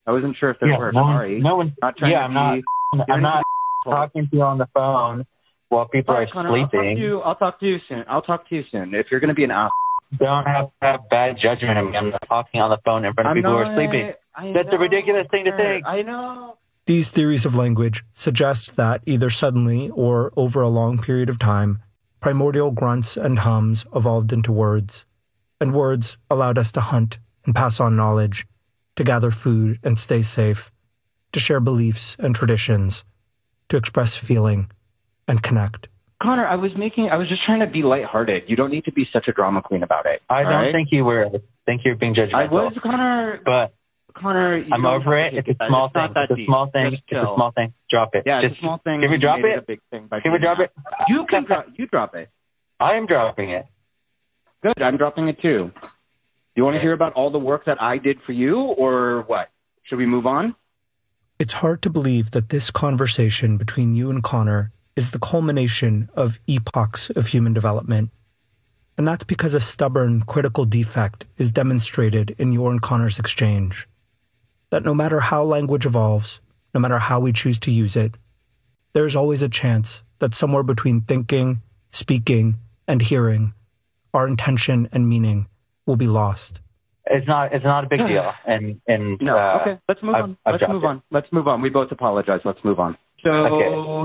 I wasn't sure if there were. Sorry. I'm not talking to you on the phone while people are sleeping. I'll talk to you soon. If you're going to be an ass. Don't have to have bad judgment of me. I'm not talking on the phone in front of people who are sleeping. That's a ridiculous thing to think. I know. These theories of language suggest that either suddenly or over a long period of time, primordial grunts and hums evolved into words, and words allowed us to hunt and pass on knowledge, to gather food and stay safe, to share beliefs and traditions, to express feeling and connect. Connor, I was just trying to be lighthearted. You don't need to be such a drama queen about it. I don't think you were. I think you're being judgmental. I was, Connor. But Connor, I'm over it. It's a small thing. It's a small thing. It's a small thing. Drop it. Yeah, it's a small thing. Can we drop it? A big thing Can we drop it? You can drop it. I am dropping it. Good. I'm dropping it too. Do you want to hear about all the work that I did for you, or what? Should we move on? It's hard to believe that this conversation between you and Connor is the culmination of epochs of human development. And that's because a stubborn, critical defect is demonstrated in your and Connor's exchange. That no matter how language evolves, no matter how we choose to use it, there's always a chance that somewhere between thinking, speaking, and hearing, our intention and meaning will be lost. It's not a big deal. Okay, let's move on. Let's move on. We both apologize. Let's move on. So,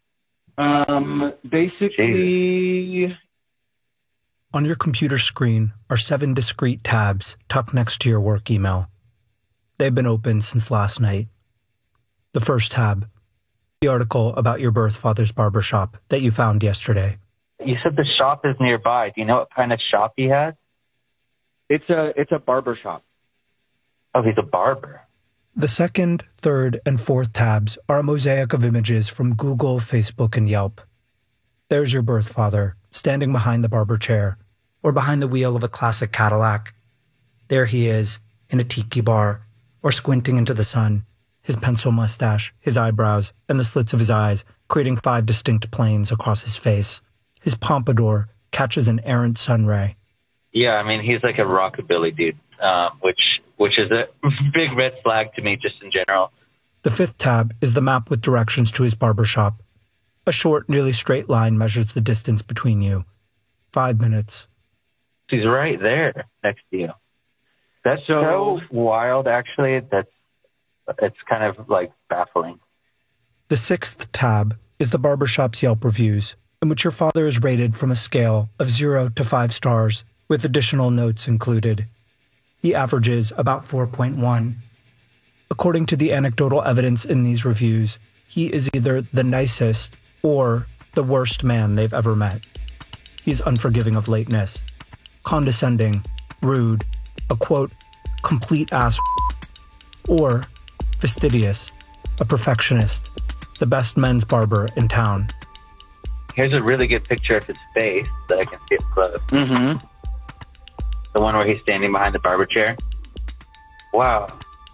basically... On your computer screen are 7 discrete tabs tucked next to your work email. They've been open since last night. The first tab, the article about your birth father's barbershop that you found yesterday. You said the shop is nearby. Do you know what kind of shop he has? It's a barber shop. Oh, he's a barber. The second, third, and fourth tabs are a mosaic of images from Google, Facebook, and Yelp. There's your birth father, standing behind the barber chair, or behind the wheel of a classic Cadillac. There he is, in a tiki bar, or squinting into the sun, his pencil mustache, his eyebrows, and the slits of his eyes creating 5 distinct planes across his face. His pompadour catches an errant sun ray. Yeah, I mean, he's like a rockabilly dude, which is a big red flag to me just in general. The fifth tab is the map with directions to his barbershop. A short, nearly straight line measures the distance between you. 5 minutes. He's right there next to you. That's so wild, actually. It's kind of like baffling. The sixth tab is the barbershop's Yelp reviews, in which your father is rated from a scale of 0 to 5 stars, with additional notes included. He averages about 4.1. According to the anecdotal evidence in these reviews, he is either the nicest or the worst man they've ever met. He's unforgiving of lateness, condescending, rude, a quote, complete ass, or fastidious, a perfectionist, the best men's barber in town. Here's a really good picture of his face that I can see up close. Mm-hmm. The one where he's standing behind the barber chair. Wow.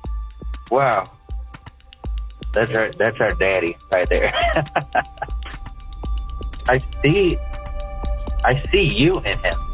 That's our daddy right there. I see you in him.